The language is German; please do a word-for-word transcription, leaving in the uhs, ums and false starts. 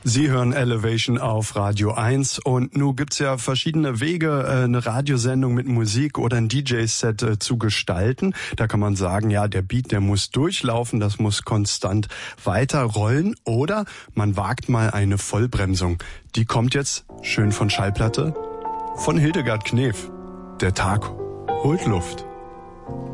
Sie hören Elevation auf Radio eins und nun gibt's ja verschiedene Wege, eine Radiosendung mit Musik oder ein D J-Set zu gestalten. Da kann man sagen, ja, der Beat, der muss durchlaufen, das muss konstant weiterrollen oder man wagt mal eine Vollbremsung. Die kommt jetzt schön von Schallplatte von Hildegard Knef. Der Tag holt Luft.